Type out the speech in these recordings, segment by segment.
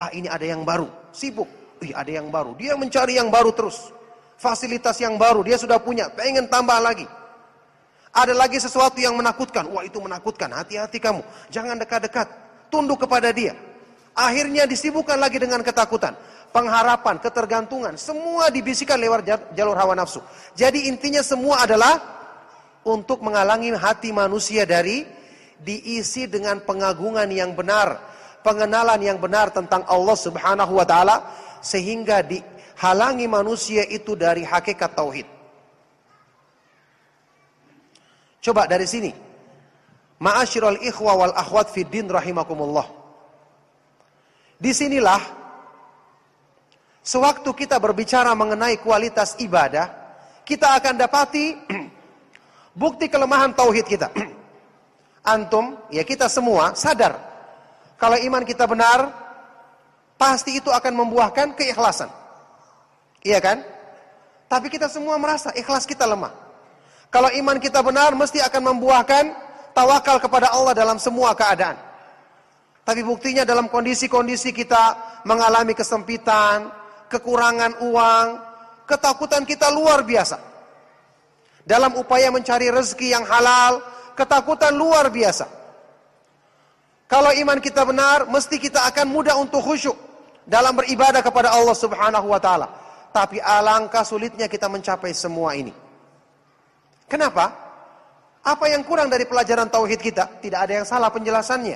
Wah, ini ada yang baru, sibuk. Ada yang baru, dia mencari yang baru terus. Fasilitas yang baru, dia sudah punya, pengen tambah lagi. Ada lagi sesuatu yang menakutkan. Wah, itu menakutkan, hati-hati kamu. Jangan dekat-dekat, tunduk kepada dia. Akhirnya disibukkan lagi dengan ketakutan. Pengharapan, ketergantungan, semua dibisikkan lewat jalur hawa nafsu. Jadi intinya semua adalah untuk menghalangi hati manusia dari diisi dengan pengagungan yang benar, pengenalan yang benar tentang Allah Subhanahu wa taala, sehingga dihalangi manusia itu dari hakikat tauhid. Coba dari sini. Ma'asyiral ikhwa wal akhwat fid din rahimakumullah. Disinilah sewaktu kita berbicara mengenai kualitas ibadah, kita akan dapati bukti kelemahan tauhid kita. Antum, ya kita semua sadar kalau iman kita benar, pasti itu akan membuahkan keikhlasan. Iya kan? Tapi kita semua merasa ikhlas kita lemah. Kalau iman kita benar, mesti akan membuahkan tawakal kepada Allah dalam semua keadaan. Tapi buktinya dalam kondisi-kondisi kita mengalami kesempitan, kekurangan uang, ketakutan kita luar biasa. Dalam upaya mencari rezeki yang halal, ketakutan luar biasa. Kalau iman kita benar, mesti kita akan mudah untuk khusyuk dalam beribadah kepada Allah Subhanahu wa taala. Tapi alangkah sulitnya kita mencapai semua ini. Kenapa? Apa yang kurang dari pelajaran tauhid kita? Tidak ada yang salah penjelasannya.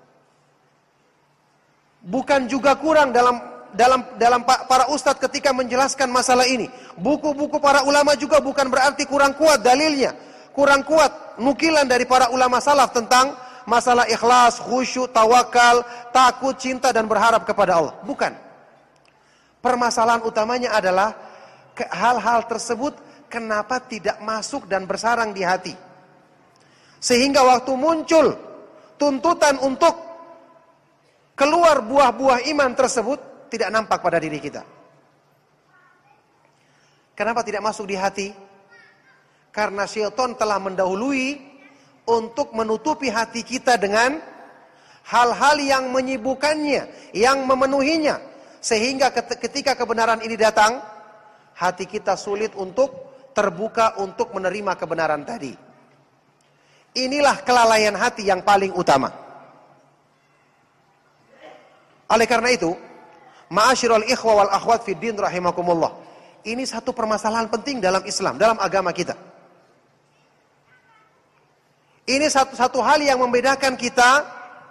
Bukan juga kurang dalam para ustadz ketika menjelaskan masalah ini. Buku-buku para ulama juga bukan berarti kurang kuat dalilnya, kurang kuat nukilan dari para ulama salaf tentang masalah ikhlas, khusyuk, tawakal, takut, cinta dan berharap kepada Allah. Bukan. Permasalahan utamanya adalah hal-hal tersebut kenapa tidak masuk dan bersarang di hati. Sehingga waktu muncul tuntutan untuk keluar buah-buah iman tersebut tidak nampak pada diri kita. Kenapa tidak masuk di hati? Karena syaitan telah mendahului untuk menutupi hati kita dengan hal-hal yang menyibukkannya, yang memenuhinya. Sehingga ketika kebenaran ini datang, hati kita sulit untuk terbuka untuk menerima kebenaran tadi. Inilah kelalaian hati yang paling utama. Oleh karena itu, ma'asyiral ikhwa wal akhwat fid din rahimakumullah. Ini satu permasalahan penting dalam Islam, dalam agama kita. Ini satu hal yang membedakan kita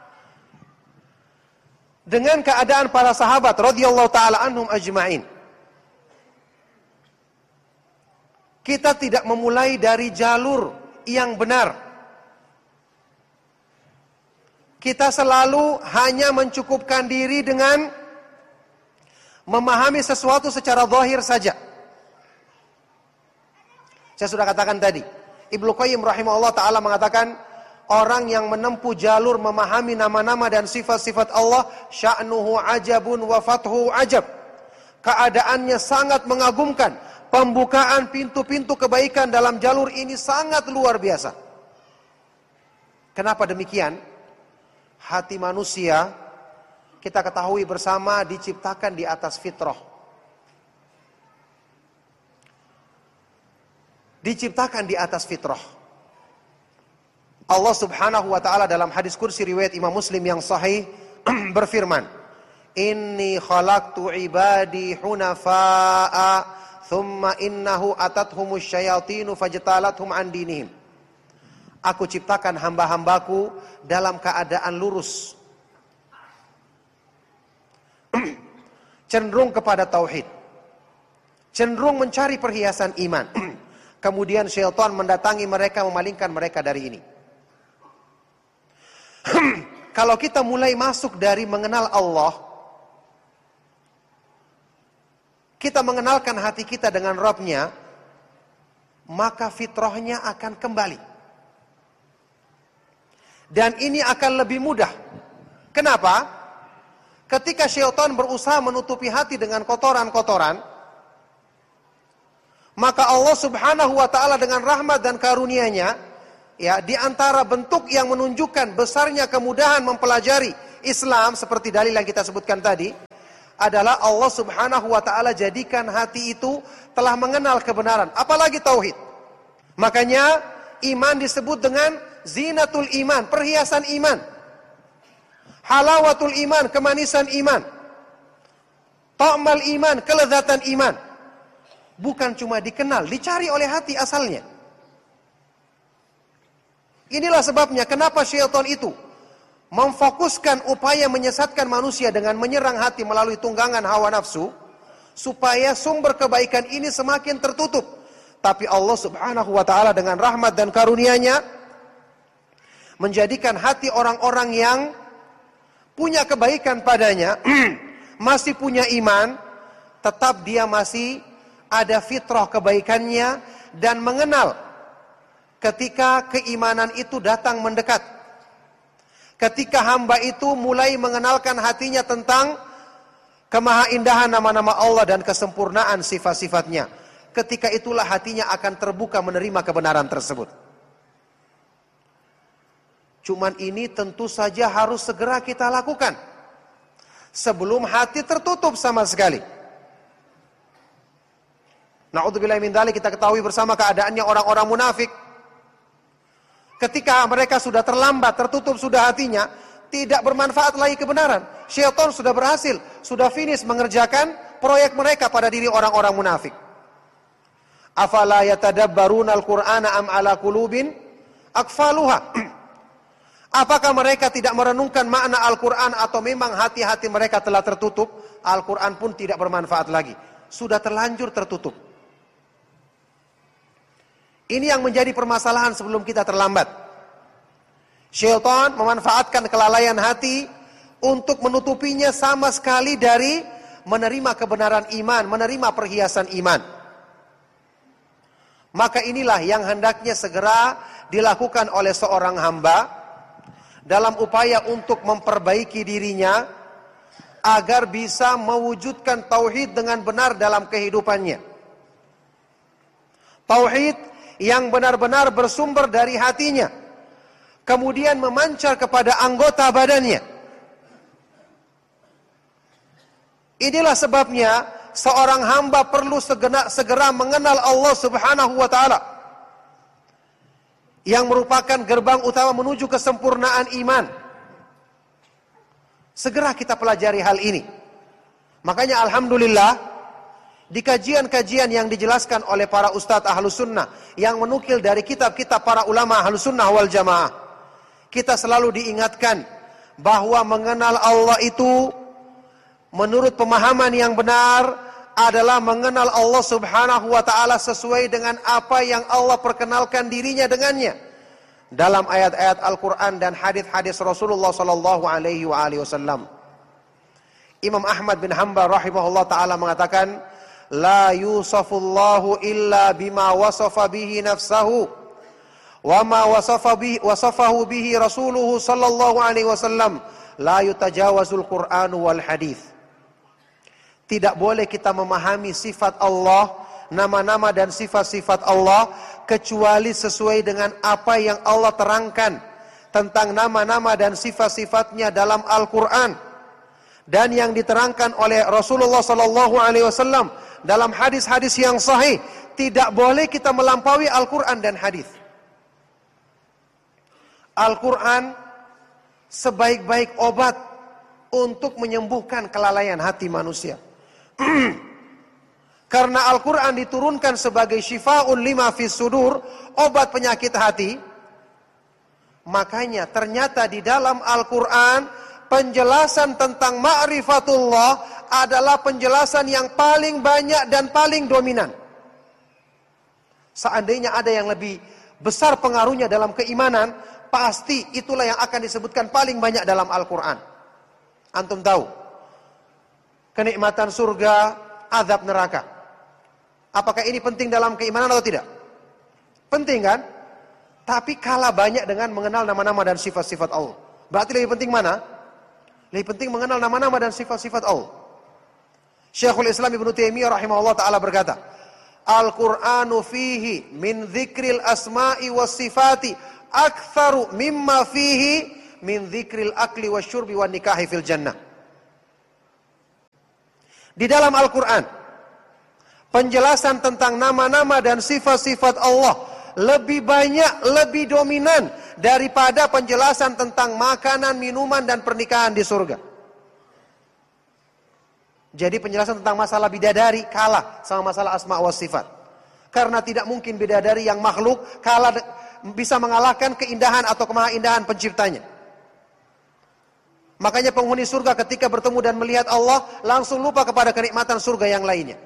dengan keadaan para sahabat radhiyallahu taala anhum ajma'in. Kita tidak memulai dari jalur yang benar. Kita selalu hanya mencukupkan diri dengan memahami sesuatu secara zahir saja. Saya sudah katakan tadi, Ibnu Qayyim rahimahullah ta'ala mengatakan, orang yang menempuh jalur memahami nama-nama dan sifat-sifat Allah, sya'nuhu ajabun wa fathu ajab. Keadaannya sangat mengagumkan. Pembukaan pintu-pintu kebaikan dalam jalur ini sangat luar biasa. Kenapa demikian? Hati manusia, kita ketahui bersama, diciptakan di atas fitrah. Diciptakan di atas fitrah. Allah Subhanahu wa taala dalam hadis kursi riwayat Imam Muslim yang sahih berfirman, "Inni khalaqtu ibadi hunafa'a, thumma innahu atathumus syayatinu fajtalathum an dinihim." Aku ciptakan hamba-hambaku dalam keadaan lurus, cenderung kepada tauhid, cenderung mencari perhiasan iman. Kemudian syaitan mendatangi mereka, memalingkan mereka dari ini. Kalau kita mulai masuk dari mengenal Allah, kita mengenalkan hati kita dengan Rabb-Nya, maka fitrahnya akan kembali. Dan ini akan lebih mudah. Kenapa? Ketika syaitan berusaha menutupi hati dengan kotoran-kotoran, maka Allah Subhanahu wa taala dengan rahmat dan karunia-Nya, ya, di antara bentuk yang menunjukkan besarnya kemudahan mempelajari Islam seperti dalil yang kita sebutkan tadi, adalah Allah Subhanahu wa taala jadikan hati itu telah mengenal kebenaran, apalagi tauhid. Makanya iman disebut dengan zinatul iman, perhiasan iman. Halawatul iman, kemanisan iman. Ta'mal iman, kelezatan iman. Bukan cuma dikenal, dicari oleh hati asalnya. Inilah sebabnya kenapa syaitan itu memfokuskan upaya menyesatkan manusia dengan menyerang hati melalui tunggangan hawa nafsu, supaya sumber kebaikan ini semakin tertutup. Tapi Allah Subhanahu wa taala dengan rahmat dan karunia-Nya menjadikan hati orang-orang yang punya kebaikan padanya, masih punya iman, tetap dia masih ada fitrah kebaikannya dan mengenal ketika keimanan itu datang mendekat. Ketika hamba itu mulai mengenalkan hatinya tentang kemahaindahan nama-nama Allah dan kesempurnaan sifat-sifatnya, ketika itulah hatinya akan terbuka menerima kebenaran tersebut. Cuman ini tentu saja harus segera kita lakukan sebelum hati tertutup sama sekali. Na'udzubillahi min dzalik, kita ketahui bersama keadaannya orang-orang munafik. Ketika mereka sudah terlambat, tertutup sudah hatinya, tidak bermanfaat lagi kebenaran. Syaitan sudah berhasil, sudah finish mengerjakan proyek mereka pada diri orang-orang munafik. Afala yatadabbaruna al-Qur'ana am ala qulubin aqfaluha. Apakah mereka tidak merenungkan makna Al-Quran atau memang hati-hati mereka telah tertutup? Al-Quran pun tidak bermanfaat lagi. Sudah terlanjur tertutup. Ini yang menjadi permasalahan sebelum kita terlambat. Syaitan memanfaatkan kelalaian hati untuk menutupinya sama sekali dari menerima kebenaran iman, menerima perhiasan iman. Maka inilah yang hendaknya segera dilakukan oleh seorang hamba dalam upaya untuk memperbaiki dirinya agar bisa mewujudkan tauhid dengan benar dalam kehidupannya. Tauhid yang benar-benar bersumber dari hatinya, kemudian memancar kepada anggota badannya. Inilah sebabnya seorang hamba perlu segera mengenal Allah Subhanahu wa taala, yang merupakan gerbang utama menuju kesempurnaan iman. Segera kita pelajari hal ini. Makanya alhamdulillah, di kajian-kajian yang dijelaskan oleh para ustadz Ahlus Sunnah, yang menukil dari kitab-kitab para ulama Ahlus Sunnah wal Jamaah, kita selalu diingatkan bahwa mengenal Allah itu menurut pemahaman yang benar adalah mengenal Allah Subhanahu wa taala sesuai dengan apa yang Allah perkenalkan dirinya dengannya dalam ayat-ayat Al-Qur'an dan hadis-hadis Rasulullah sallallahu alaihi wasallam. Imam Ahmad bin Hanbal rahimahullah taala mengatakan, la yusafullahu illa bima wasafa bihi nafsahu wa ma wasafahu bihi rasuluhu sallallahu alaihi wasallam, la yutajawazul Qur'an wal hadis. Tidak boleh kita memahami sifat Allah, nama-nama dan sifat-sifat Allah, kecuali sesuai dengan apa yang Allah terangkan tentang nama-nama dan sifat-sifatnya dalam Al-Quran, dan yang diterangkan oleh Rasulullah SAW dalam hadis-hadis yang sahih. Tidak boleh kita melampaui Al-Quran dan hadis. Al-Quran sebaik-baik obat untuk menyembuhkan kelalaian hati manusia. Karena Al-Quran diturunkan sebagai syifa'un lima fis sudur, obat penyakit hati. Makanya ternyata di dalam Al-Quran penjelasan tentang ma'rifatullah adalah penjelasan yang paling banyak dan paling dominan. Seandainya ada yang lebih besar pengaruhnya dalam keimanan, pasti itulah yang akan disebutkan paling banyak dalam Al-Quran. Antum tahu kenikmatan surga, azab neraka. Apakah ini penting dalam keimanan atau tidak? Penting kan? Tapi kalah banyak dengan mengenal nama-nama dan sifat-sifat Allah. Berarti lebih penting mana? Lebih penting mengenal nama-nama dan sifat-sifat Allah. Syekhul Islam Ibnu Taimiyah rahimahullah ta'ala berkata, Al-Qur'anu fihi min dzikril asma'i was sifati aktsaru mimma fihi min dzikril akli wasyurbi wan nikahi fil jannah. Di dalam Al-Quran, penjelasan tentang nama-nama dan sifat-sifat Allah lebih banyak, lebih dominan daripada penjelasan tentang makanan, minuman, dan pernikahan di surga. Jadi penjelasan tentang masalah bidadari kalah sama masalah asma wa sifat. Karena tidak mungkin bidadari yang makhluk bisa mengalahkan keindahan atau kemahaindahan penciptanya. Makanya penghuni surga ketika bertemu dan melihat Allah langsung lupa kepada kenikmatan surga yang lainnya.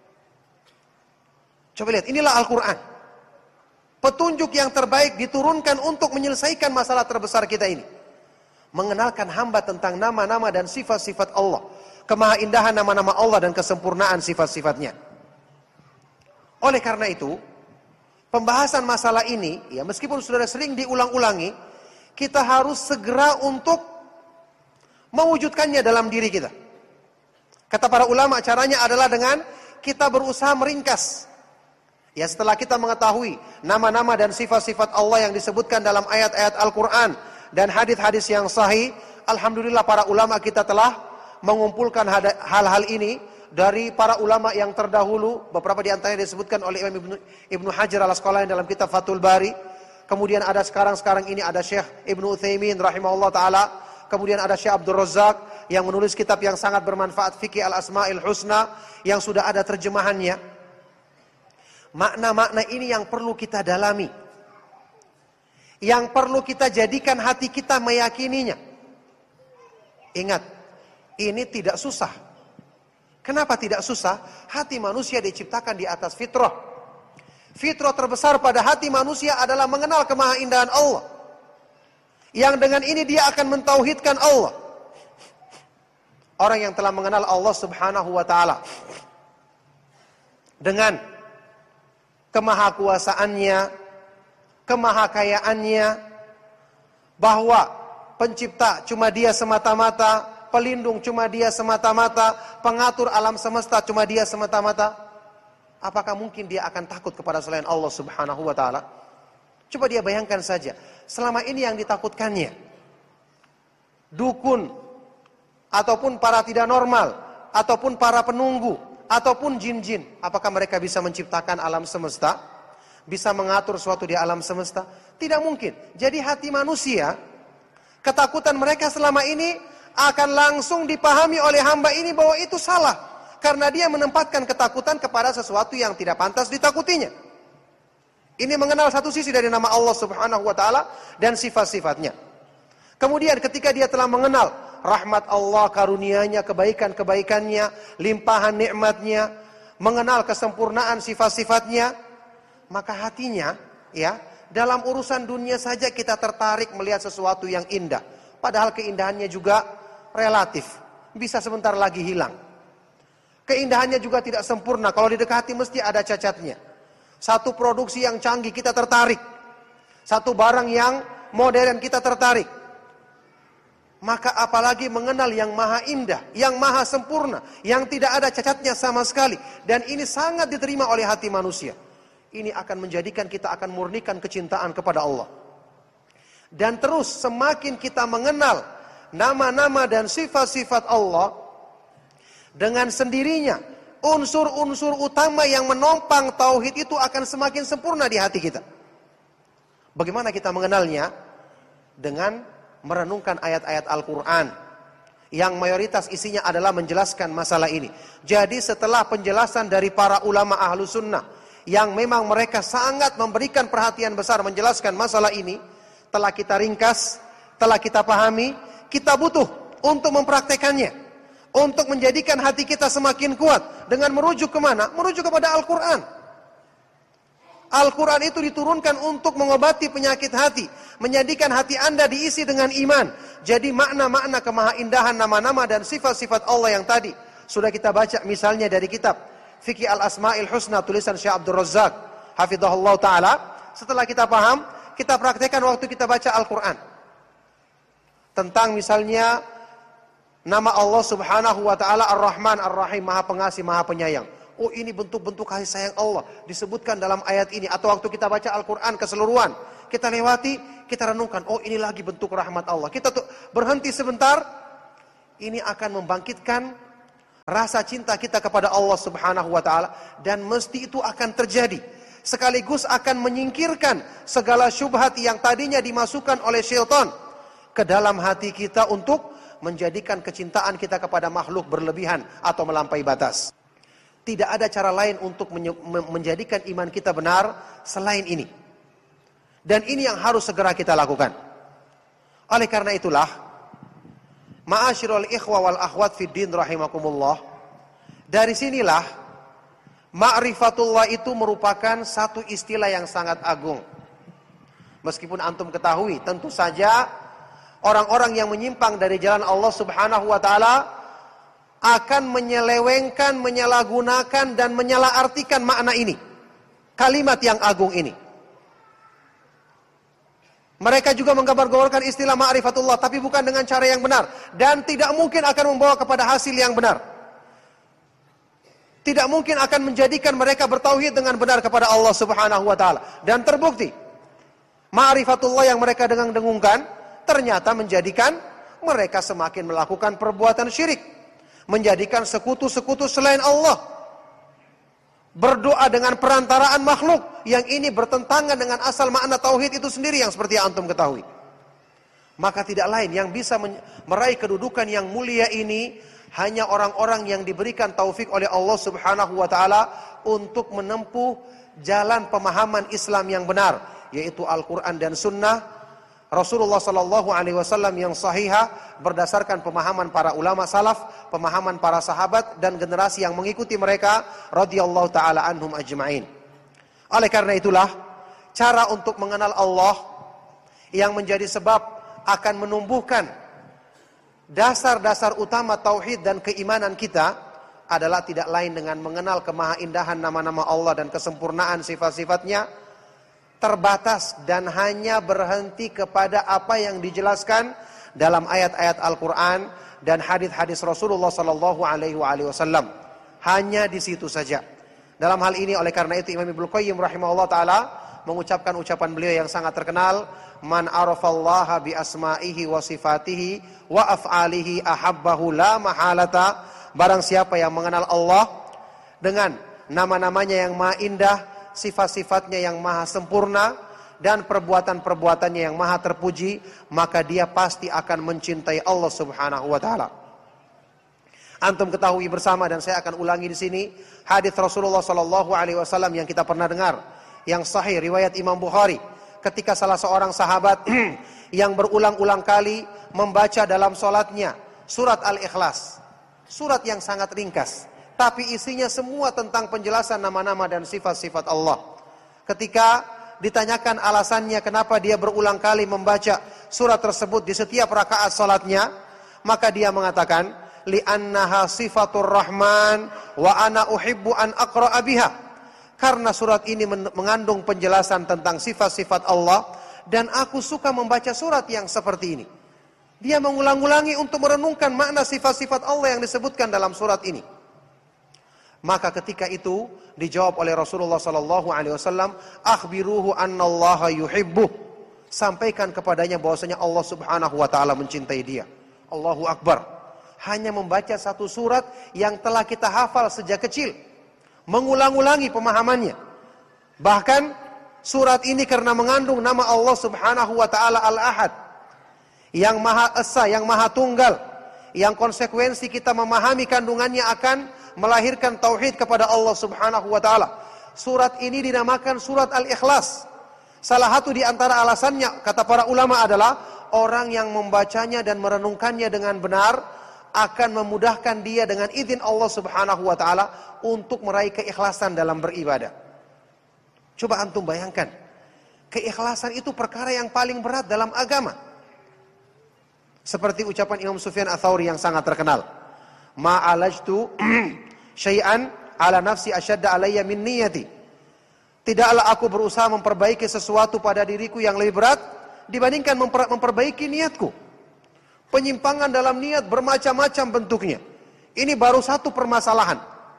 Coba lihat, inilah Al-Quran. Petunjuk yang terbaik diturunkan untuk menyelesaikan masalah terbesar kita ini. Mengenalkan hamba tentang nama-nama dan sifat-sifat Allah. Kemahaindahan nama-nama Allah dan kesempurnaan sifat-sifatnya. Oleh karena itu, pembahasan masalah ini, ya meskipun sudah sering diulang-ulangi, kita harus segera untuk mewujudkannya dalam diri kita. Kata para ulama, caranya adalah dengan kita berusaha meringkas. Ya, setelah kita mengetahui nama-nama dan sifat-sifat Allah yang disebutkan dalam ayat-ayat Al-Quran dan hadis-hadis yang sahih, alhamdulillah para ulama kita telah mengumpulkan hal-hal ini dari para ulama yang terdahulu. Beberapa di antaranya disebutkan oleh Imam Ibnu Hajar Al-Asqalani dalam kitab Fathul Bari. Kemudian ada sekarang ini ada Syekh Ibnu Utsaimin rahimahullah ta'ala. Kemudian ada Syekh Abdul Razak yang menulis kitab yang sangat bermanfaat, Fiqh Al-Asma'il Husna, yang sudah ada terjemahannya. Makna-makna ini yang perlu kita dalami. Yang perlu kita jadikan hati kita meyakininya. Ingat, ini tidak susah. Kenapa tidak susah? Hati manusia diciptakan di atas fitrah. Fitrah terbesar pada hati manusia adalah mengenal kemahaindahan Allah. Yang dengan ini dia akan mentauhidkan Allah. Orang yang telah mengenal Allah subhanahu wa ta'ala dengan kemahakuasaannya, kemahakayaannya, bahwa pencipta cuma dia semata-mata, pelindung cuma dia semata-mata, pengatur alam semesta cuma dia semata-mata, apakah mungkin dia akan takut kepada selain Allah subhanahu wa ta'ala? Coba dia bayangkan saja, selama ini yang ditakutkannya dukun, ataupun para tidak normal, ataupun para penunggu, ataupun jin-jin. Apakah mereka bisa menciptakan alam semesta? Bisa mengatur suatu di alam semesta? Tidak mungkin. Jadi hati manusia, ketakutan mereka selama ini akan langsung dipahami oleh hamba ini bahwa itu salah. Karena dia menempatkan ketakutan kepada sesuatu yang tidak pantas ditakutinya. Ini mengenal satu sisi dari nama Allah subhanahu wa ta'ala dan sifat-sifatnya. Kemudian ketika dia telah mengenal rahmat Allah, karunia-Nya, kebaikan-kebaikannya, limpahan nikmatnya, mengenal kesempurnaan sifat-sifatnya, maka hatinya, ya, dalam urusan dunia saja kita tertarik melihat sesuatu yang indah. Padahal keindahannya juga relatif, bisa sebentar lagi hilang. Keindahannya juga tidak sempurna, kalau didekati mesti ada cacatnya. Satu produksi yang canggih kita tertarik, satu barang yang modern kita tertarik. Maka apalagi mengenal yang maha indah, yang maha sempurna, yang tidak ada cacatnya sama sekali. Dan ini sangat diterima oleh hati manusia. Ini akan menjadikan kita akan murnikan kecintaan kepada Allah. Dan terus semakin kita mengenal nama-nama dan sifat-sifat Allah, dengan sendirinya unsur-unsur utama yang menopang tauhid itu akan semakin sempurna di hati kita. Bagaimana kita mengenalnya? Dengan merenungkan ayat-ayat Al-Quran yang mayoritas isinya adalah menjelaskan masalah ini. Jadi setelah penjelasan dari para ulama ahlu sunnah yang memang mereka sangat memberikan perhatian besar menjelaskan masalah ini, telah kita ringkas, telah kita pahami, kita butuh untuk mempraktekannya, untuk menjadikan hati kita semakin kuat dengan merujuk kemana? Merujuk kepada Al-Quran. Al-Quran itu diturunkan untuk mengobati penyakit hati, menjadikan hati Anda diisi dengan iman. Jadi makna-makna kemahaindahan nama-nama dan sifat-sifat Allah yang tadi sudah kita baca, misalnya dari kitab Fiqh Al-Asma'il Husna tulisan Syekh Abdul Razak hafizahullah ta'ala. Setelah kita paham, kita praktekkan waktu kita baca Al-Quran. Tentang misalnya nama Allah subhanahu wa ta'ala Ar-Rahman Ar-Rahim, maha pengasih, maha penyayang. Oh, ini bentuk-bentuk kasih sayang Allah disebutkan dalam ayat ini. Atau waktu kita baca Al-Quran keseluruhan, kita lewati, kita renungkan, oh ini lagi bentuk rahmat Allah. Kita tuh berhenti sebentar, ini akan membangkitkan rasa cinta kita kepada Allah Subhanahu wa taala, dan mesti itu akan terjadi. Sekaligus akan menyingkirkan segala syubhat yang tadinya dimasukkan oleh syaitan ke dalam hati kita untuk menjadikan kecintaan kita kepada makhluk berlebihan atau melampaui batas. Tidak ada cara lain untuk menjadikan iman kita benar selain ini. Dan ini yang harus segera kita lakukan. Oleh karena itulah, ma'asyiral ikhwa wal akhwat fid din rahimakumullah, dari sinilah ma'rifatullah itu merupakan satu istilah yang sangat agung. Meskipun antum ketahui, tentu saja orang-orang yang menyimpang dari jalan Allah Subhanahu wa taala akan menyelewengkan, menyalahgunakan dan menyalahartikan makna ini. Kalimat yang agung ini. Mereka juga menggambar-gambarkan istilah ma'rifatullah, tapi bukan dengan cara yang benar, dan tidak mungkin akan membawa kepada hasil yang benar. Tidak mungkin akan menjadikan mereka bertauhid dengan benar kepada Allah Subhanahu wa taala. Dan terbukti, ma'rifatullah yang mereka dengung-dengungkan ternyata menjadikan mereka semakin melakukan perbuatan syirik, menjadikan sekutu-sekutu selain Allah, berdoa dengan perantaraan makhluk, yang ini bertentangan dengan asal makna tauhid itu sendiri yang seperti yang antum ketahui. Maka tidak lain yang bisa meraih kedudukan yang mulia ini hanya orang-orang yang diberikan taufik oleh Allah Subhanahu wa taala untuk menempuh jalan pemahaman Islam yang benar, yaitu Al-Qur'an dan Sunnah Rasulullah sallallahu alaihi wasallam yang sahihah berdasarkan pemahaman para ulama salaf, pemahaman para sahabat dan generasi yang mengikuti mereka radhiyallahu taala anhum ajma'in. Oleh karena itulah, cara untuk mengenal Allah yang menjadi sebab akan menumbuhkan dasar-dasar utama tauhid dan keimanan kita adalah tidak lain dengan mengenal kemahaindahan nama-nama Allah dan kesempurnaan sifat-sifatnya, terbatas dan hanya berhenti kepada apa yang dijelaskan dalam ayat-ayat Al-Quran dan hadis-hadis Rasulullah sallallahu alaihi wasallam. Hanya di situ saja. Dalam hal ini, oleh karena itu Imam Ibnu Qayyim rahimahullah taala mengucapkan ucapan beliau yang sangat terkenal, man arafallaha bi asma'ihi wa sifatihi wa af'alihi ahabbahu la mahalata. Barang siapa yang mengenal Allah dengan nama-namanya yang maha indah, sifat-sifatnya yang maha sempurna, dan perbuatan-perbuatannya yang maha terpuji, maka dia pasti akan mencintai Allah Subhanahu wa taala. Antum ketahui bersama, dan saya akan ulangi di sini, hadis Rasulullah sallallahu alaihi wasallam yang kita pernah dengar, yang sahih riwayat Imam Bukhari, ketika salah seorang sahabat yang berulang-ulang kali membaca dalam salatnya surat Al-Ikhlas, surat yang sangat ringkas, tapi isinya semua tentang penjelasan nama-nama dan sifat-sifat Allah. Ketika ditanyakan alasannya kenapa dia berulang kali membaca surat tersebut di setiap rakaat salatnya, maka dia mengatakan, li'annaha sifatur rahman wa ana uhibbu an aqra'a biha. Karena surat ini mengandung penjelasan tentang sifat-sifat Allah, dan aku suka membaca surat yang seperti ini. Dia mengulang-ulangi untuk merenungkan makna sifat-sifat Allah yang disebutkan dalam surat ini. Maka ketika itu dijawab oleh Rasulullah sallallahu alaihi wasallam, akhbiruhu annallaha yuhibbuh. Sampaikan kepadanya bahwasanya Allah Subhanahu wa taala mencintai dia. Allahu akbar. Hanya membaca satu surat yang telah kita hafal sejak kecil, mengulang-ulangi pemahamannya. Bahkan surat ini karena mengandung nama Allah Subhanahu wa taala Al-Ahad, yang Maha Esa, yang Maha Tunggal, yang konsekuensi kita memahami kandungannya akan melahirkan tauhid kepada Allah Subhanahu wa taala. Surat ini dinamakan surat Al-Ikhlas. Salah satu di antara alasannya, kata para ulama, adalah orang yang membacanya dan merenungkannya dengan benar akan memudahkan dia dengan izin Allah Subhanahu wa taala untuk meraih keikhlasan dalam beribadah. Coba antum bayangkan, keikhlasan itu perkara yang paling berat dalam agama. Seperti ucapan Imam Sufyan Ats-Tsauri yang sangat terkenal, ma'alajtu syai'an ala nafsi asyadda alayya min niyati. Tidaklah aku berusaha memperbaiki sesuatu pada diriku yang lebih berat dibandingkan memperbaiki niatku. Penyimpangan dalam niat bermacam-macam bentuknya. Ini baru satu permasalahan.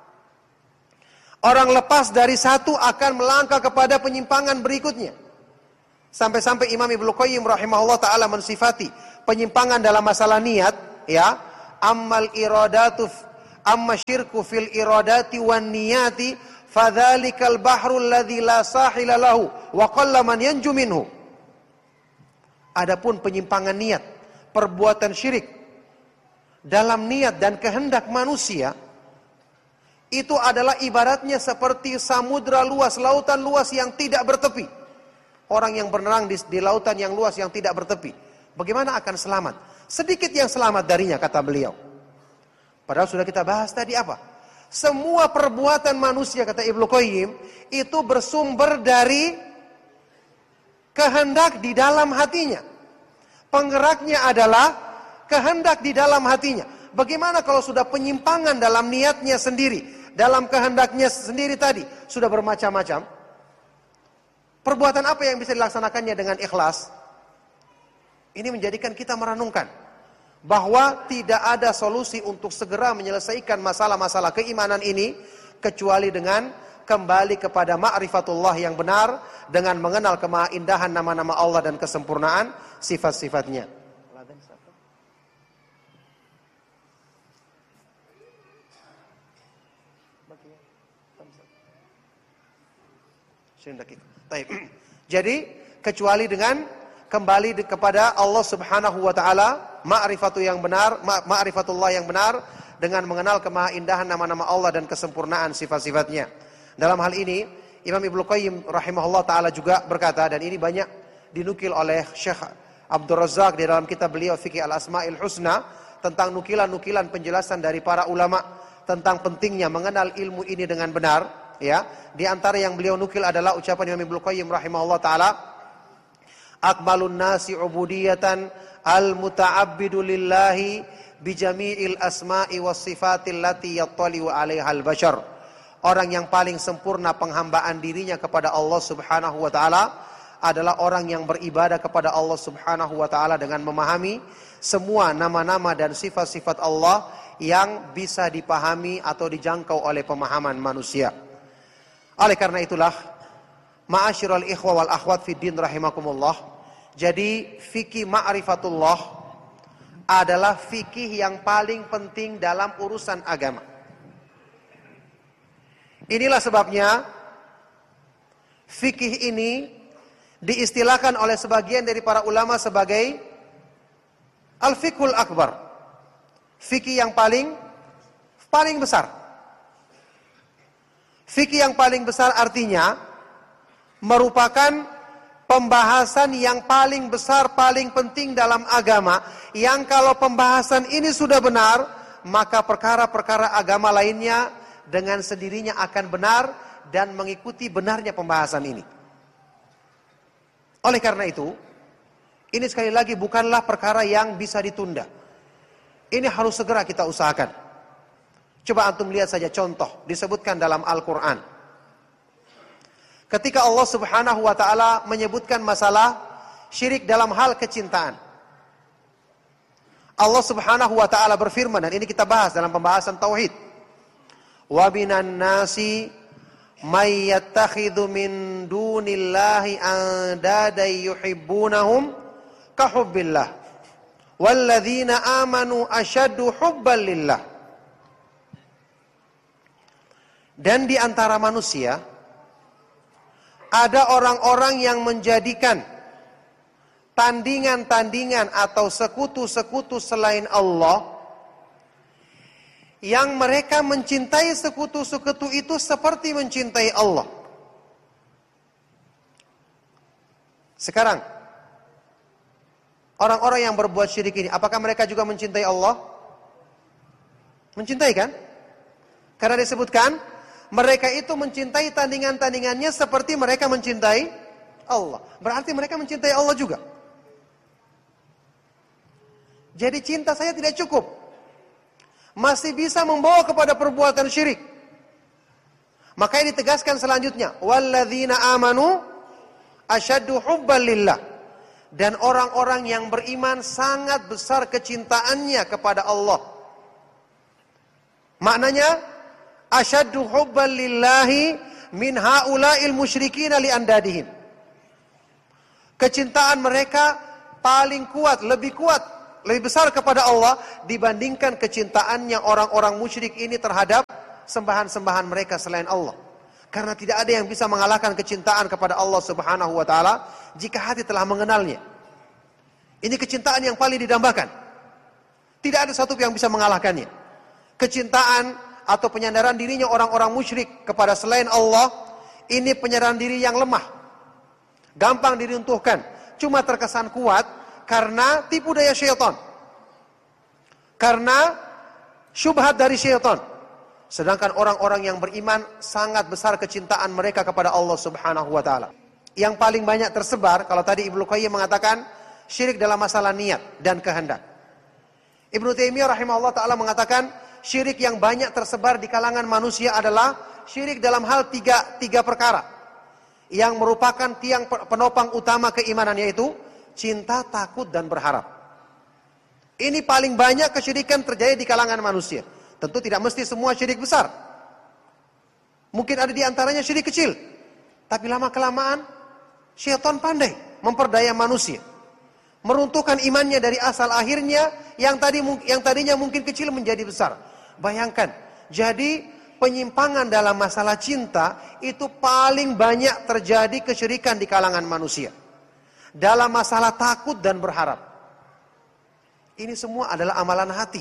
Orang lepas dari satu akan melangkah kepada penyimpangan berikutnya. Sampai-sampai Imam Ibnu Qayyim rahimahullah taala mensifati penyimpangan dalam masalah niat, ya, ammal iradatu Amma syirku fil iradati wan niyati fadzalikal bahru alladzi la sahila lahu wa qalla man yanju minhu. Adapun penyimpangan niat, perbuatan syirik dalam niat dan kehendak manusia, itu adalah ibaratnya seperti samudra luas, lautan luas yang tidak bertepi. Orang yang berenang di lautan yang luas yang tidak bertepi, bagaimana akan selamat? Sedikit yang selamat darinya, kata beliau. Padahal sudah kita bahas tadi apa? Semua perbuatan manusia, kata Ibnu Qayyim, itu bersumber dari kehendak di dalam hatinya. Penggeraknya adalah kehendak di dalam hatinya. Bagaimana kalau sudah penyimpangan dalam niatnya sendiri, dalam kehendaknya sendiri tadi, sudah bermacam-macam? Perbuatan apa yang bisa dilaksanakannya dengan ikhlas? Ini menjadikan kita merenungkan bahwa tidak ada solusi untuk segera menyelesaikan masalah-masalah keimanan ini kecuali dengan kembali kepada ma'rifatullah yang benar, dengan mengenal kemahaindahan nama-nama Allah dan kesempurnaan sifat-sifatnya. Jadi kecuali dengan kembali kepada Allah Subhanahu wa taala, ma'rifatu yang benar, ma'rifatullah yang benar, dengan mengenal kemahaindahan nama-nama Allah dan kesempurnaan sifat-sifatnya. Dalam hal ini Imam Ibnu Qayyim rahimahullah taala juga berkata, dan ini banyak dinukil oleh Syekh Abdul Razak di dalam kitab beliau Fiqh Al-Asma'il Husna, tentang nukilan-nukilan penjelasan dari para ulama tentang pentingnya mengenal ilmu ini dengan benar. Ya, di antara yang beliau nukil adalah ucapan Imam Ibnu Qayyim rahimahullah taala, akmalun nasi ubudiyatan al-muta'abbidu lillahi bijami'il asma'i was sifatil lati yattali'u 'alaiha al-bashar. Orang yang paling sempurna penghambaan dirinya kepada Allah Subhanahu wa taala adalah orang yang beribadah kepada Allah Subhanahu wa taala dengan memahami semua nama-nama dan sifat-sifat Allah yang bisa dipahami atau dijangkau oleh pemahaman manusia. Oleh karena itulah, ma'asyiral ikhwa wal akhwat fid din rahimakumullah, jadi fikih ma'rifatullah adalah fikih yang paling penting dalam urusan agama. Inilah sebabnya fikih ini diistilahkan oleh sebagian dari para ulama sebagai al-fiqhul akbar, fikih yang paling besar. Fikih yang paling besar artinya merupakan pembahasan yang paling besar, paling penting dalam agama, yang kalau pembahasan ini sudah benar, maka perkara-perkara agama lainnya dengan sendirinya akan benar dan mengikuti benarnya pembahasan ini. Oleh karena itu, ini sekali lagi bukanlah perkara yang bisa ditunda. Ini harus segera kita usahakan. Coba antum lihat saja contoh disebutkan dalam Al-Quran. Ketika Allah Subhanahu wa ta'ala menyebutkan masalah syirik dalam hal kecintaan, Allah Subhanahu wa ta'ala berfirman, dan ini kita bahas dalam pembahasan tauhid, wa minan nasi may yattakhidhu min dunillahi andada yuhibbunahum ka hubbillah walladzina amanu asyaddu hubban lillah. Dan di antara manusia ada orang-orang yang menjadikan tandingan-tandingan atau sekutu-sekutu selain Allah, yang mereka mencintai sekutu-sekutu itu seperti mencintai Allah. Sekarang, orang-orang yang berbuat syirik ini, apakah mereka juga mencintai Allah? Mencintai kan? Karena disebutkan mereka itu mencintai tandingan-tandingannya seperti mereka mencintai Allah. Berarti mereka mencintai Allah juga. Jadi cinta saya tidak cukup, masih bisa membawa kepada perbuatan syirik. Makanya ditegaskan selanjutnya, walladzina amanu asyaddu hubban lillah. Dan orang-orang yang beriman sangat besar kecintaannya kepada Allah. Maknanya asyaddu hubban lillahi min haula'il musyrikina li andadihim. Kecintaan mereka paling kuat, lebih kuat, lebih besar kepada Allah dibandingkan kecintaannya orang-orang musyrik ini terhadap sembahan-sembahan mereka selain Allah. Karena tidak ada yang bisa mengalahkan kecintaan kepada Allah Subhanahu wa taala jika hati telah mengenalnya. Ini kecintaan yang paling didambakan. Tidak ada satu yang bisa mengalahkannya. Kecintaan atau penyandaran dirinya orang-orang musyrik kepada selain Allah, ini penyandaran diri yang lemah. Gampang diruntuhkan. Cuma terkesan kuat karena tipu daya syaitan. Karena syubhat dari syaitan. Sedangkan orang-orang yang beriman sangat besar kecintaan mereka kepada Allah Subhanahu wa taala. Yang paling banyak tersebar, kalau tadi Ibnu Qayyim mengatakan syirik dalam masalah niat dan kehendak. Ibnu Taimiyah rahimahullah taala mengatakan syirik yang banyak tersebar di kalangan manusia adalah syirik dalam hal tiga perkara yang merupakan tiang penopang utama keimanan, yaitu cinta, takut, dan berharap. Ini paling banyak kesyirikan terjadi di kalangan manusia. Tentu tidak mesti semua syirik besar. Mungkin ada di antaranya syirik kecil. Tapi lama-kelamaan syaitan pandai memperdaya manusia. Meruntuhkan imannya dari asal akhirnya yang tadinya mungkin kecil menjadi besar. Bayangkan, jadi penyimpangan dalam masalah cinta itu paling banyak terjadi kesyirikan di kalangan manusia. Dalam masalah takut dan berharap. Ini semua adalah amalan hati.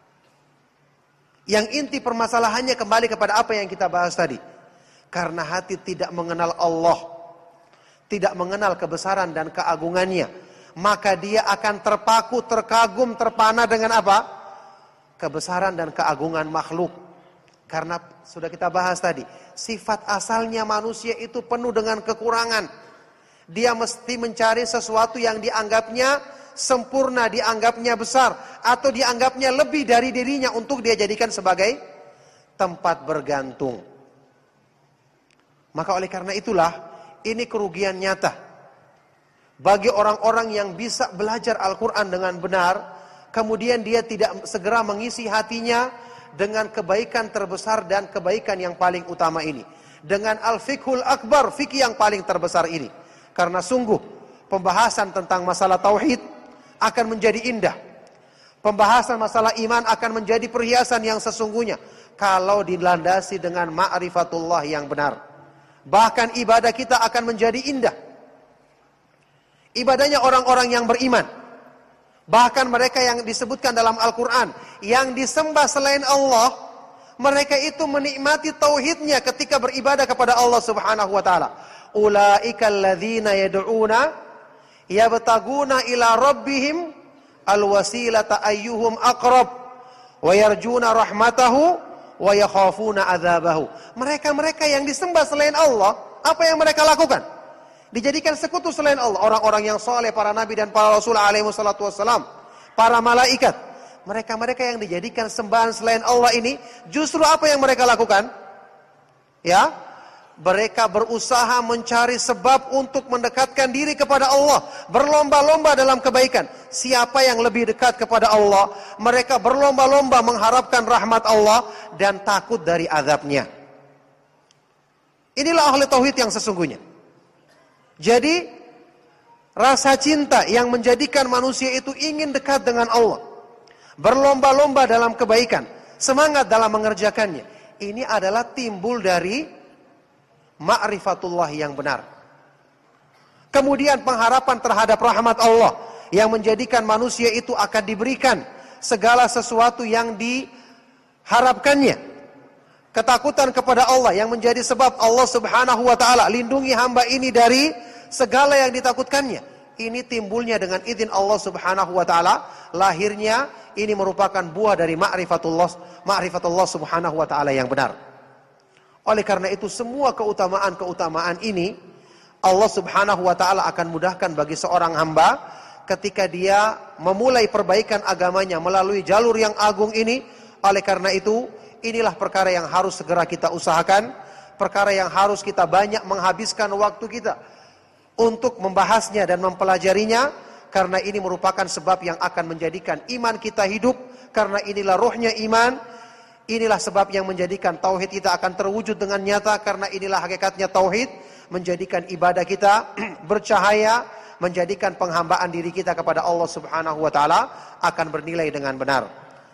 Yang inti permasalahannya kembali kepada apa yang kita bahas tadi. Karena hati tidak mengenal Allah, tidak mengenal kebesaran dan keagungannya, maka dia akan terpaku, terkagum, terpana dengan apa? Kebesaran dan keagungan makhluk. Karena sudah kita bahas tadi, sifat asalnya manusia itu penuh dengan kekurangan. Dia mesti mencari sesuatu yang dianggapnya sempurna, dianggapnya besar, atau dianggapnya lebih dari dirinya untuk dia jadikan sebagai tempat bergantung. Maka oleh karena itulah, ini kerugian nyata bagi orang-orang yang bisa belajar Al-Quran dengan benar, kemudian dia tidak segera mengisi hatinya dengan kebaikan terbesar dan kebaikan yang paling utama ini. Dengan al-fiqhul akbar, fikih yang paling terbesar ini. Karena sungguh pembahasan tentang masalah tauhid akan menjadi indah. Pembahasan masalah iman akan menjadi perhiasan yang sesungguhnya kalau dilandasi dengan ma'rifatullah yang benar. Bahkan ibadah kita akan menjadi indah. Ibadahnya orang-orang yang beriman. Bahkan mereka yang disebutkan dalam Al-Quran, yang disembah selain Allah, mereka itu menikmati tauhidnya ketika beribadah kepada Allah Subhanahu wa taala. Ulaika alladzina yad'una yabtaguna ila rabbihim alwasilata ayyuhum aqrab wa yarjuna rahmatahu wa yakhafuna adzabahu. Mereka-mereka yang disembah selain Allah, apa yang mereka lakukan? Dijadikan sekutu selain Allah. Orang-orang yang soleh, para nabi dan para rasul alaihi wassalatu wassalam, para malaikat. Mereka-mereka yang dijadikan sembahan selain Allah ini, justru apa yang mereka lakukan? Ya, mereka berusaha mencari sebab untuk mendekatkan diri kepada Allah. Berlomba-lomba dalam kebaikan. Siapa yang lebih dekat kepada Allah, mereka berlomba-lomba mengharapkan rahmat Allah dan takut dari azabnya. Inilah ahli tauhid yang sesungguhnya. Jadi, rasa cinta yang menjadikan manusia itu ingin dekat dengan Allah. Berlomba-lomba dalam kebaikan. Semangat dalam mengerjakannya. Ini adalah timbul dari ma'rifatullah yang benar. Kemudian pengharapan terhadap rahmat Allah yang menjadikan manusia itu akan diberikan segala sesuatu yang diharapkannya. Ketakutan kepada Allah yang menjadi sebab Allah Subhanahu wa taala lindungi hamba ini dari segala yang ditakutkannya. Ini timbulnya dengan izin Allah Subhanahu wa taala. Lahirnya ini merupakan buah dari ma'rifatullah Subhanahu wa taala yang benar. Oleh karena itu semua keutamaan-keutamaan ini Allah Subhanahu wa taala akan mudahkan bagi seorang hamba ketika dia memulai perbaikan agamanya melalui jalur yang agung ini. Oleh karena itu, inilah perkara yang harus segera kita usahakan, perkara yang harus kita banyak menghabiskan waktu kita untuk membahasnya dan mempelajarinya, karena ini merupakan sebab yang akan menjadikan iman kita hidup, karena inilah rohnya iman. Inilah sebab yang menjadikan tauhid kita akan terwujud dengan nyata, karena inilah hakikatnya tauhid, menjadikan ibadah kita bercahaya, menjadikan penghambaan diri kita kepada Allah Subhanahu wa taala akan bernilai dengan benar.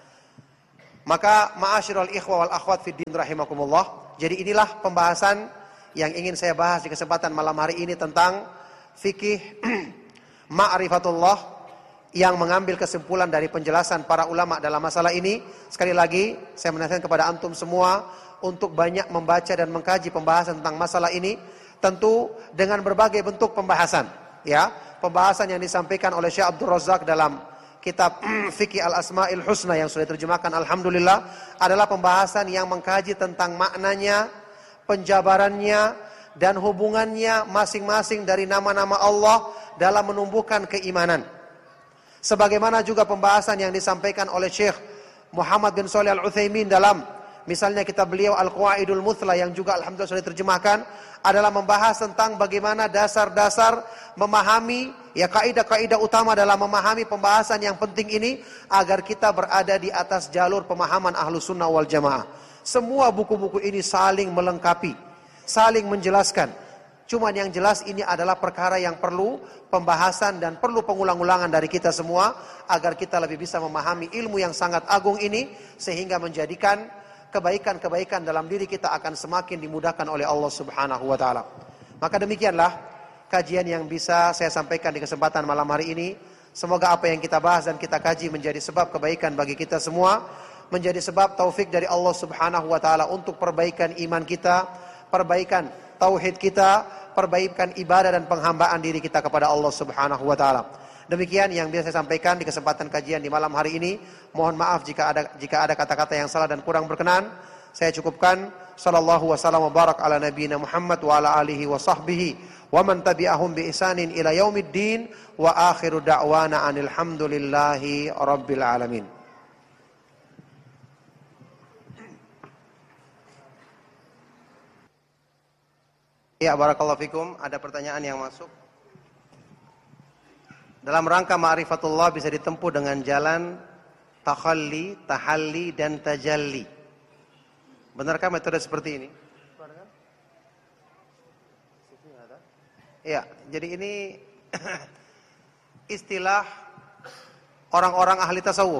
Maka ma'asyiral ikhwa wal akhwat fid din rahimakumullah. Jadi inilah pembahasan yang ingin saya bahas di kesempatan malam hari ini tentang fikih ma'rifatullah yang mengambil kesimpulan dari penjelasan para ulama dalam masalah ini. Sekali lagi saya menasihatkan kepada antum semua untuk banyak membaca dan mengkaji pembahasan tentang masalah ini, tentu dengan berbagai bentuk pembahasan, ya. Pembahasan yang disampaikan oleh Syekh Abdul Razak dalam kitab Fikih Al-Asma'il Husna yang sudah diterjemahkan alhamdulillah adalah pembahasan yang mengkaji tentang maknanya, penjabarannya dan hubungannya masing-masing dari nama-nama Allah dalam menumbuhkan keimanan. Sebagaimana juga pembahasan yang disampaikan oleh Syekh Muhammad bin Shalih Al-Utsaimin dalam misalnya kitab beliau Al-Qawaidul Muthla yang juga alhamdulillah sudah diterjemahkan, adalah membahas tentang bagaimana dasar-dasar memahami, ya, kaidah-kaidah utama dalam memahami pembahasan yang penting ini agar kita berada di atas jalur pemahaman Ahlus Sunnah wal Jamaah. Semua buku-buku ini saling melengkapi, saling menjelaskan. Cuman yang jelas ini adalah perkara yang perlu pembahasan dan perlu pengulang-ulangan dari kita semua agar kita lebih bisa memahami ilmu yang sangat agung ini sehingga menjadikan kebaikan-kebaikan dalam diri kita akan semakin dimudahkan oleh Allah Subhanahu wa taala. Maka demikianlah kajian yang bisa saya sampaikan di kesempatan malam hari ini. Semoga apa yang kita bahas dan kita kaji menjadi sebab kebaikan bagi kita semua, menjadi sebab taufik dari Allah Subhanahu wa taala untuk perbaikan iman kita, perbaikan tauhid kita, perbaikan ibadah dan penghambaan diri kita kepada Allah Subhanahu wa taala. Demikian yang bisa saya sampaikan di kesempatan kajian di malam hari ini. Mohon maaf jika ada kata-kata yang salah dan kurang berkenan. Saya cukupkan. Sallallahu wasallam wa barak ala nabiyina Muhammad wa ala alihi wa sahbihi wa man tabi'ahum bi ihsanin ila yaumiddin wa akhiru da'wana anil hamdulillahi rabbil alamin. Ya, barakallahu fikum. Ada pertanyaan yang masuk? Dalam rangka ma'rifatullah bisa ditempuh dengan jalan takhalli, tahalli, dan tajalli. Benarkah metode seperti ini? Ya, jadi ini istilah orang-orang ahli tasawuf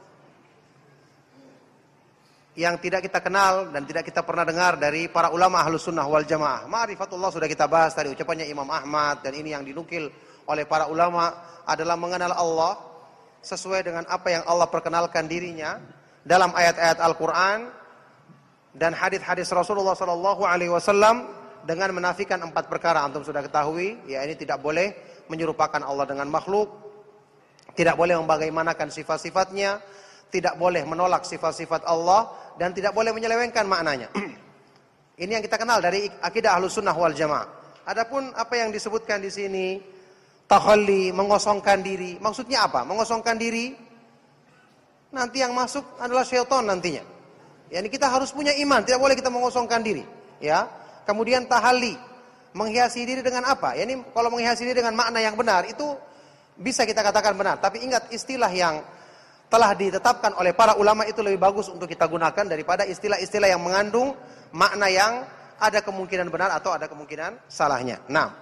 yang tidak kita kenal dan tidak kita pernah dengar dari para ulama Ahlus Sunnah wal Jamaah. Ma'rifatullah sudah kita bahas tadi, ucapannya Imam Ahmad, dan ini yang dinukil oleh para ulama adalah mengenal Allah sesuai dengan apa yang Allah perkenalkan dirinya dalam ayat-ayat Al-Quran dan hadis-hadis Rasulullah SAW dengan menafikan 4 perkara. Antum sudah ketahui, ya, ini tidak boleh menyerupakan Allah dengan makhluk, tidak boleh membagaimanakan sifat-sifatnya, tidak boleh menolak sifat-sifat Allah, dan tidak boleh menyelewengkan maknanya. Ini yang kita kenal dari akidah Ahlus Sunnah wal Jamaah. Adapun apa yang disebutkan di sini, takhalli, mengosongkan diri, maksudnya apa? Mengosongkan diri, nanti yang masuk adalah syaitan nantinya. Yani kita harus punya iman, tidak boleh kita mengosongkan diri. Ya. Kemudian tahalli, menghiasi diri dengan apa? Yani kalau menghiasi diri dengan makna yang benar, itu bisa kita katakan benar. Tapi ingat, istilah yang telah ditetapkan oleh para ulama itu lebih bagus untuk kita gunakan daripada istilah-istilah yang mengandung makna yang ada kemungkinan benar atau ada kemungkinan salahnya. Nah,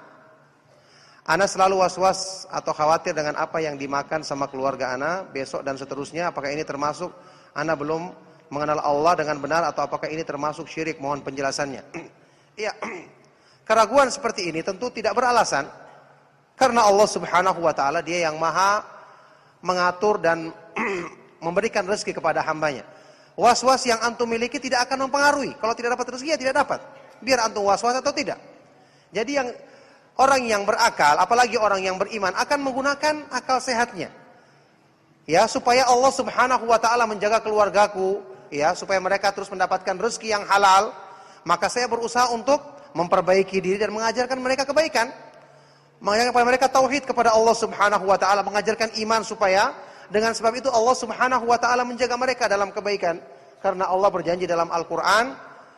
ana selalu was-was atau khawatir dengan apa yang dimakan sama keluarga ana besok dan seterusnya. Apakah ini termasuk ana belum mengenal Allah dengan benar atau apakah ini termasuk syirik? Mohon penjelasannya. Iya, keraguan seperti ini tentu tidak beralasan karena Allah Subhanahu wa taala Dia yang Maha mengatur dan memberikan rezeki kepada hambanya. Was-was yang antum miliki tidak akan mempengaruhi. Kalau tidak dapat rezeki ya tidak dapat. Biar antum was-was atau tidak. Jadi orang yang berakal, apalagi orang yang beriman, akan menggunakan akal sehatnya. Ya, supaya Allah Subhanahu wa taala menjaga keluargaku, ya, supaya mereka terus mendapatkan rezeki yang halal, maka saya berusaha untuk memperbaiki diri dan mengajarkan mereka kebaikan. Mengajarkan kepada mereka tauhid kepada Allah Subhanahu wa taala, mengajarkan iman supaya dengan sebab itu Allah Subhanahu wa taala menjaga mereka dalam kebaikan. Karena Allah berjanji dalam Al-Qur'an,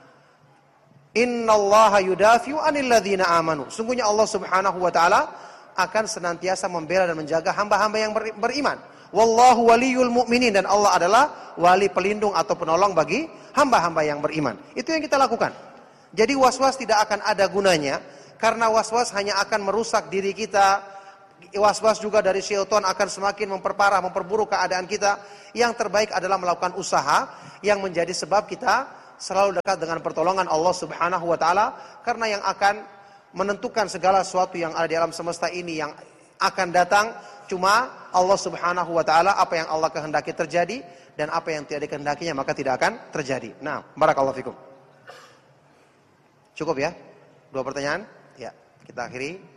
"Innallaha yudafi'u 'anil ladzina amanu." Sungguhnya Allah Subhanahu wa taala akan senantiasa membela dan menjaga hamba-hamba yang beriman. Wallahu waliyul mu'minin, dan Allah adalah wali pelindung atau penolong bagi hamba-hamba yang beriman. Itu yang kita lakukan. Jadi was-was tidak akan ada gunanya, karena was-was hanya akan merusak diri kita, was-was juga dari syaitan akan semakin memperparah, memperburuk keadaan kita. Yang terbaik adalah melakukan usaha yang menjadi sebab kita selalu dekat dengan pertolongan Allah Subhanahu wa taala, karena yang akan menentukan segala sesuatu yang ada di alam semesta ini yang akan datang cuma Allah Subhanahu wa taala. Apa yang Allah kehendaki terjadi dan apa yang tidak dikehendakinya maka tidak akan terjadi. Nah, barakallahu fikum. Cukup ya? 2 pertanyaan? Ya, kita akhiri.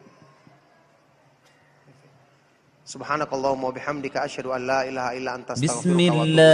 Subhanakallahumma wa bihamdika asyhadu an la ilaha illa anta astaghfiruka wa atubu ilaik.